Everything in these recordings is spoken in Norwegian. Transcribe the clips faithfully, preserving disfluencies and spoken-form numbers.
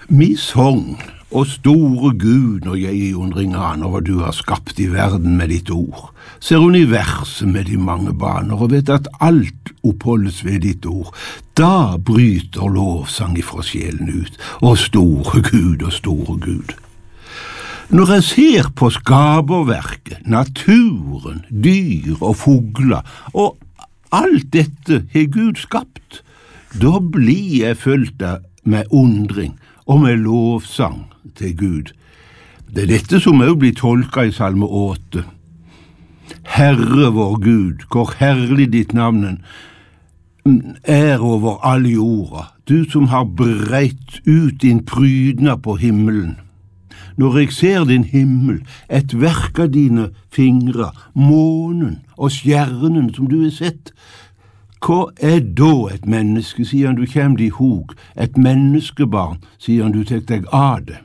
Mi sång, og store Gud, når jeg i undring aner hva du har skapt i verden med ditt ord, ser universet med de mange baner, og vet at alt oppholdes ved ditt ord. Da bryter lovsang ifra sjelen ut, og store Gud og store Gud. Når jeg ser på skaperverket, naturen, dyr og fugler, og alt dette har Gud skapt, da blir jeg fylt med undring og med lovsang til Gud. Det er dette som også blir tolket i Salme åtte. Herre vår Gud, hvor herlig ditt navn er over alle jorda, du som har breit ut din prydnad på himmelen. Når jeg ser din himmel, et verk av dine fingre, månen og stjernen som du har sett, hva er da et menneske, siden du kommer i hog, et menneskebarn, siden du tek deg av det?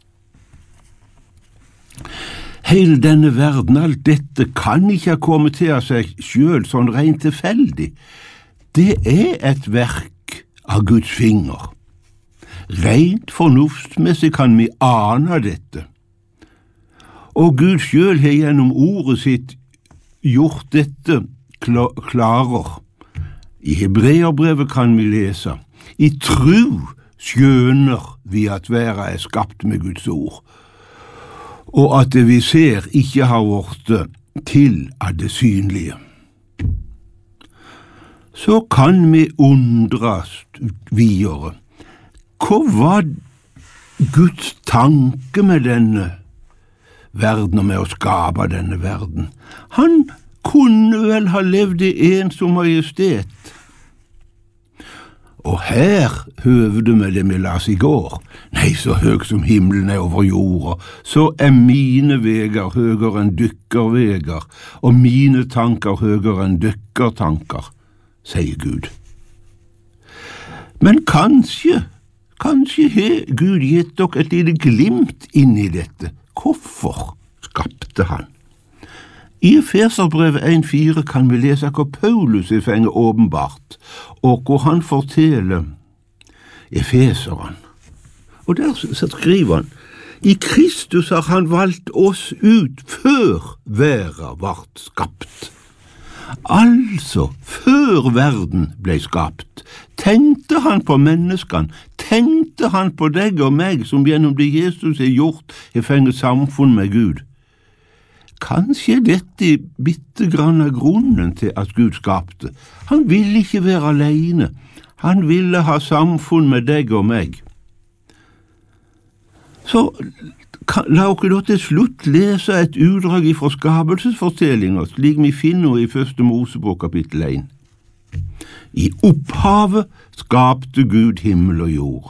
Hele denne verden, alt dette, kan ikke ha kommet til av seg selv sånn rent tilfeldig. Det er et verk av Guds finger. Rent fornuftsmessig kan vi ane dette. Og Gud selv har gjennom ordet sitt gjort dette klarer. I Hebreerbrevet kan vi lese, i tro skjønner vi at verden er skapt med Guds ord, og at det vi ser ikke har vært til av det synlige. Så kan vi undres videre. Hva var Guds tanke med denne verden og med å skape denne verden? Han kunne vel ha levd i en som majestet. Og her høvde med det vi las i går. Nei, så høg som himmelen er over jorda, så er mine veger høgere enn dykker veger, og mine tanker høgere enn dykker tanker, sier Gud. Men kanskje, kanskje har Gud gitt dere et lite glimt inn i dette. Hvorfor skapte han? I Efeserbrevet en fire kan vi lese hva Paulus er fengt åpenbart, og hvor han forteller Efeseren. Og der skriver han, i Kristus har han valgt oss ut før verden vart skapt. Altså, før verden ble skapt, tenkte han på menneskene, tenkte han på deg og meg, som gjennom det Jesus har gjort, har fengt samfunn med Gud. Kanskje dette er bitte grann av grunnen til at Gud skapte. Han ville ikke være alene. Han ville ha samfunn med deg og meg. Så la oss da til slutt lese et utdrag fra skapelsesfortellinger, slik vi finner i første Mosebok kapittel en. I opphavet skapte Gud himmel og jord.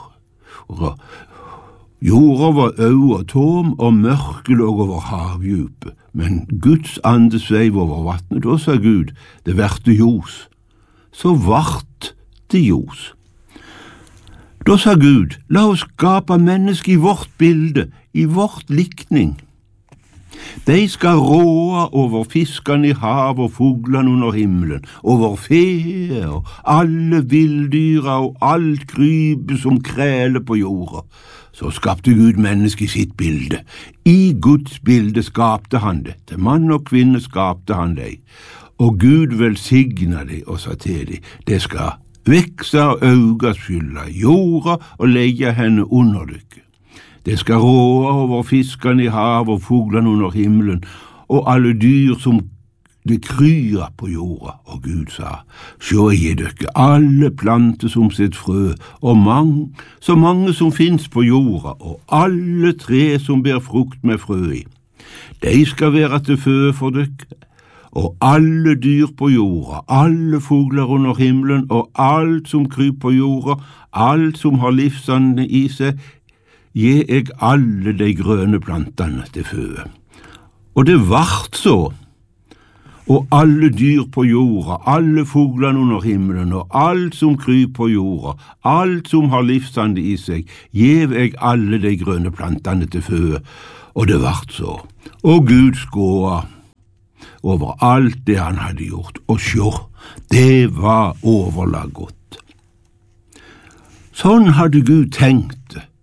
Jorda var øv og tom, og mørket lå over havdjupet. Men Guds ande sveiv over vattnet, da sa Gud, det verte ljos. Så vart det ljos. Da sa Gud, la oss skape mennesker i vårt bilde, i vårt likning. De skal råde over fiskene i hav og fuglene under himmelen, over fe og alle villdyra og alt krypet som kræler på jorda. Så skapte Gud mennesket i sitt bilde. I Guds bilde skapte han det. Til mann og kvinne skapte han deg. Og Gud velsigna deg og sa til deg, det skal vekse og øke skylda jorda og legge henne under dykket. Det skal råde over fiskene i hav og fuglene under himmelen, og alle dyr som det kryr på jorda. Og Gud sa, sjå jeg dere alle planter som sitt frø, og mange, så mange som finnes på jorda, og alle tre som ber frukt med frø i. De skal være til føde for dere, og alle dyr på jorda, alle fugler under himmelen, og alt som kryr på jorda, alt som har livsande i seg, gir jeg alle de grønne plantene til føde. Og det vart så, og alle dyr på jorda, alle fuglene under himmelen, og alt som kryr på jorda, alt som har livsande i seg, gjev jeg alle de grønne plantene til føde. Og det vart så. Og Gud skåa over alt det han hadde gjort, og sjå, det var overlag godt. Sånn hadde Gud tenkt det,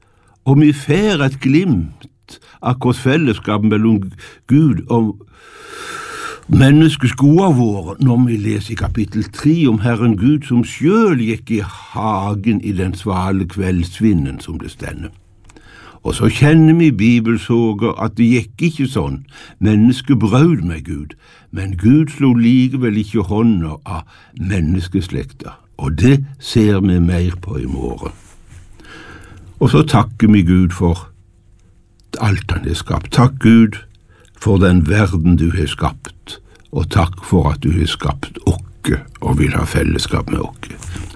og vi får et glimt av hvordan fellesskap mellom Gud og menneskeskoene våre når vi leser i kapittel tre om Herren Gud som selv gikk i hagen i den svale kveldsvinden som det stender. Og så kjenner vi i bibelsoger at det gikk ikke sånn. Mennesket brød med Gud, men Gud slo likevel ikke hånda av menneskeslekta, og det ser vi mer på i morgen. Og så takker vi Gud for alt han har skapt. Takk Gud for den verden du har skapt, og takk for at du har skapt okke og vil ha fellesskap med okke.